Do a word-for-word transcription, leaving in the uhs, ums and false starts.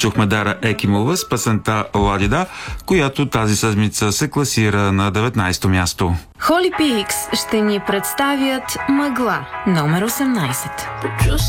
Чухме Дара Екимова с песента Ладида, която тази седмица се класира на деветнайсето място. Holy Peaks ще ни представят Мъгла, номер осемнайсет.